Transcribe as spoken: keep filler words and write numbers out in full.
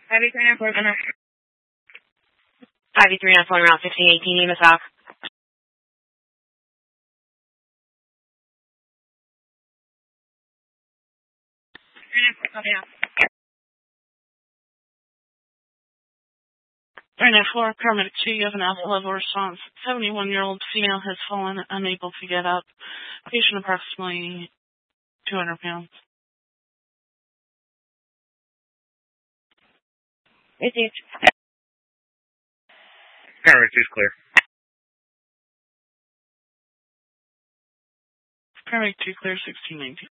five eight three nine four, Gunner. five eight three nine four, around fifteen eighteen, Amos Hawk. three nine four, paramedic two, you have an alpha level response. seventy-one-year-old female has fallen, unable to get up. Patient approximately two hundred pounds. Received. Paramedic two is clear. Paramedic two clear, sixteen nineteen.